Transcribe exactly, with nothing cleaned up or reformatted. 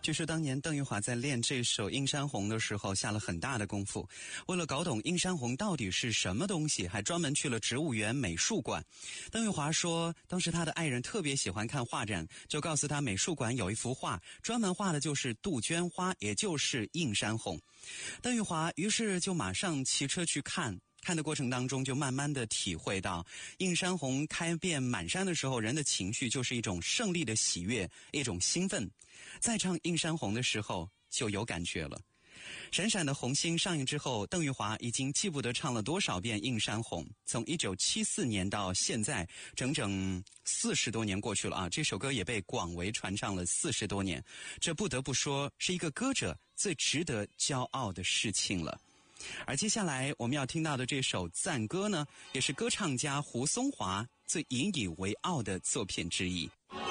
据说当年邓玉华在练这首《映山红》的时候下了很大的功夫，为了搞懂映山红到底是什么东西，还专门去了植物园美术馆。邓玉华说当时他的爱人特别喜欢看画展，就告诉他美术馆有一幅画专门画的就是杜鹃花，也就是映山红。邓玉华于是就马上骑车去看，看的过程当中就慢慢的体会到映山红开遍满山的时候，人的情绪就是一种胜利的喜悦，一种兴奋。在唱映山红的时候就有感觉了。闪闪的红星上映之后，邓玉华已经记不得唱了多少遍映山红。从一九七四年到现在，整整四十多年过去了啊！这首歌也被广为传唱了四十多年，这不得不说是一个歌者最值得骄傲的事情了。而接下来我们要听到的这首赞歌呢，也是歌唱家胡松华最引以为傲的作品之一。